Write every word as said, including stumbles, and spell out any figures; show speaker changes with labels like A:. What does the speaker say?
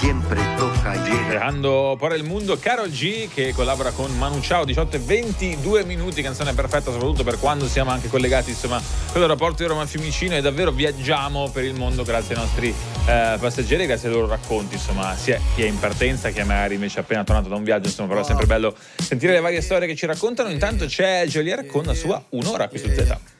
A: siempre toca llegar.
B: Girando por il mondo, Karol G che collabora con Manu Chao, diciotto e ventidue minuti, canzone perfetta soprattutto per quando siamo anche collegati insomma con l'aeroporto di Roma Fiumicino e davvero viaggiamo per il mondo grazie ai nostri eh, passeggeri, grazie ai loro racconti, insomma sia chi è in partenza che magari invece appena tornato da un viaggio, insomma però è sempre bello sentire le varie storie che ci raccontano. Intanto c'è Geolier con la sua Un'ora qui su Z.